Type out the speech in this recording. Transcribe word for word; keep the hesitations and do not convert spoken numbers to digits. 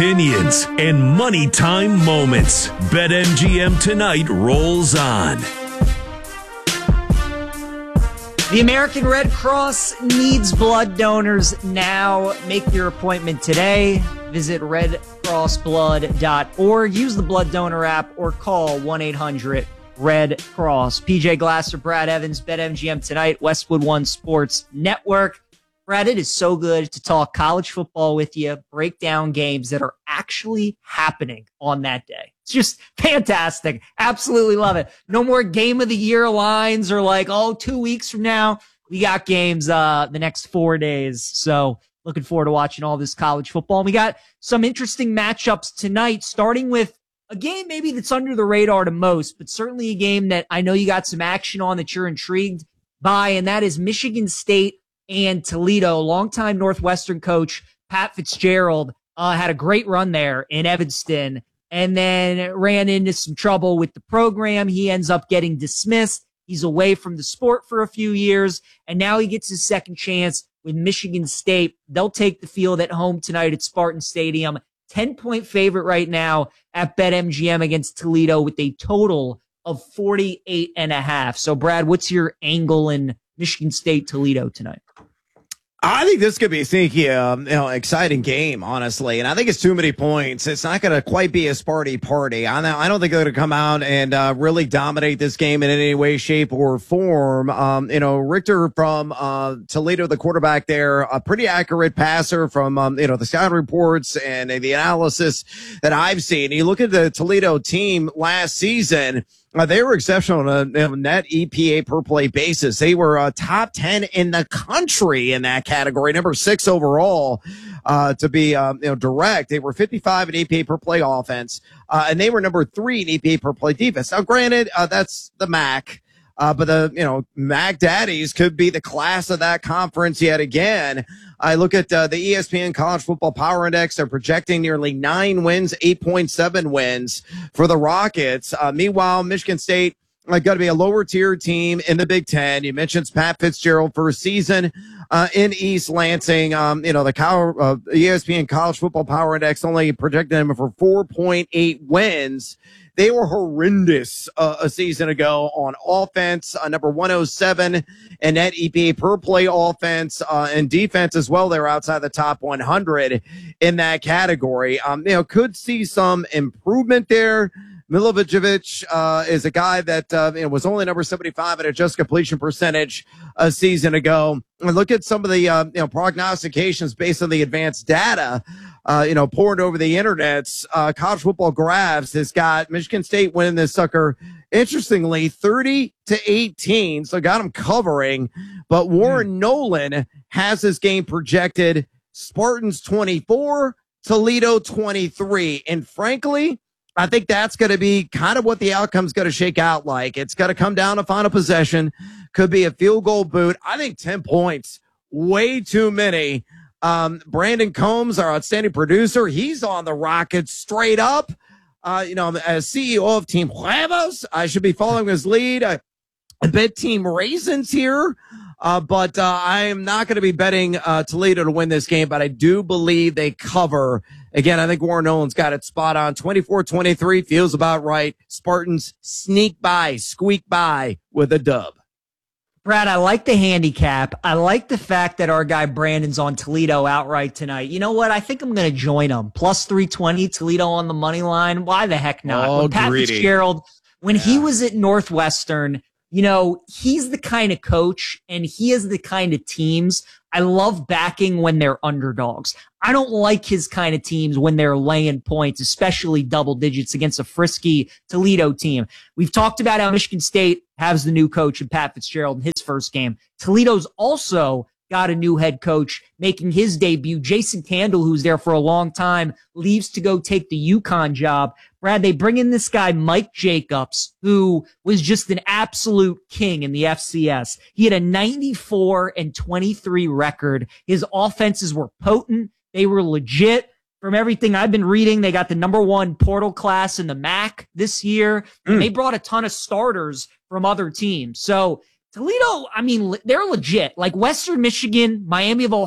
Opinions and money time moments. BetMGM tonight rolls on. The American Red Cross needs blood donors now. Make your appointment today. Visit red cross blood dot org. Use the blood donor app or call one eight hundred red cross. P J Glasser, Brad Evans, BetMGM tonight, Westwood One Sports Network. Brad, it is so good to talk college football with you, break down games that are actually happening on that day. It's just fantastic. Absolutely love it. No more game of the year lines or like, oh, two weeks from now. We got games uh the next four days. So looking forward to watching all this college football. And we got some interesting matchups tonight, starting with a game maybe that's under the radar to most, but certainly a game that I know you got some action on that you're intrigued by, and that is Michigan State and Toledo. Longtime Northwestern coach Pat Fitzgerald uh, had a great run there in Evanston and then ran into some trouble with the program. He ends up getting dismissed. He's away from the sport for a few years, and now he gets his second chance with Michigan State. They'll take the field at home tonight at Spartan Stadium. ten-point favorite right now at BetMGM against Toledo with a total of forty-eight and a half. So, Brad, what's your angle in Michigan State Toledo tonight? I think this could be a sneaky, um, you know, exciting game, honestly. And I think it's too many points. It's not going to quite be a Sparty party. I don't, I don't think they're going to come out and uh, really dominate this game in any way, shape, or form. Um, you know, Richter from uh, Toledo, the quarterback there, a pretty accurate passer from, um, you know, the scouting reports and the analysis that I've seen. You look at the Toledo team last season. Uh, they were exceptional on a, a net E P A per play basis. They were uh, top ten in the country in that category, number six overall, uh, to be, um, you know, direct. They were fifty-five in E P A per play offense, uh, and they were number three in E P A per play defense. Now, granted, uh, that's the M A C. Uh, but the, you know, Mac Daddies could be the class of that conference yet again. I look at uh, the E S P N College Football Power Index. They're projecting nearly nine wins, eight point seven wins for the Rockets. Uh, meanwhile, Michigan State uh, got to be a lower tier team in the Big Ten. You mentioned Pat Fitzgerald first season uh, in East Lansing. Um, you know, the Cal- uh, E S P N College Football Power Index only projected them for four point eight wins. They were horrendous uh, a season ago on offense, uh, number one oh seven and net E P A per play offense, uh, and defense as well. They're outside the top one hundred in that category. Um, you know, could see some improvement there. Milovicevic uh, is a guy that uh, you know, was only number seventy-five at adjusted completion percentage a season ago. And look at some of the uh, you know prognostications based on the advanced data. Uh, you know, poured over the internets. Uh, College Football Graphs has got Michigan State winning this sucker, interestingly, thirty to eighteen. So got them covering. But Warren mm. Nolan has this game projected Spartans twenty-four, Toledo twenty-three. And frankly, I think that's going to be kind of what the outcome's going to shake out like. It's going to come down to final possession. Could be a field goal boot. I think ten points, way too many. Um, Brandon Combs, our outstanding producer, he's on the Rockets straight up. Uh, you know, as C E O of Team Huevos, I should be following his lead. I, I bet Team Raisins here, uh, but uh, I am not going to be betting uh, Toledo to win this game, but I do believe they cover. Again, I think Warren Nolan's got it spot on. twenty-four twenty-three feels about right. Spartans sneak by, squeak by with a dub. Brad, I like the handicap. I like the fact that our guy Brandon's on Toledo outright tonight. You know what? I think I'm going to join him. Plus three twenty, Toledo on the money line. Why the heck not? Oh, when Pat greedy. Fitzgerald, when yeah. he was at Northwestern, you know, he's the kind of coach and he is the kind of teams I love backing when they're underdogs. I don't like his kind of teams when they're laying points, especially double digits against a frisky Toledo team. We've talked about how Michigan State has the new coach in Pat Fitzgerald in his first game. Toledo's also got a new head coach making his debut. Jason Tandle, who's there for a long time, leaves to go take the UConn job. Brad, they bring in this guy, Mike Jacobs, who was just an absolute king in the F C S. He had a ninety-four and twenty-three record. His offenses were potent. They were legit. From everything I've been reading, they got the number one portal class in the M A C this year. Mm. And they brought a ton of starters from other teams. So Toledo, I mean, they're legit. Like Western Michigan, Miami of Ohio,